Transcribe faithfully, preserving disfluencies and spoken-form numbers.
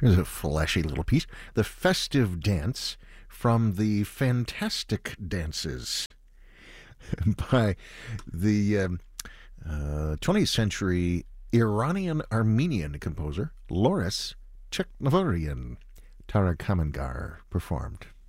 Here's a flashy little piece. The Festive Dance from the Fantastic Dances by the um, uh, twentieth century Iranian-Armenian composer Loris Cheknavarian. Tara Kamangar performed.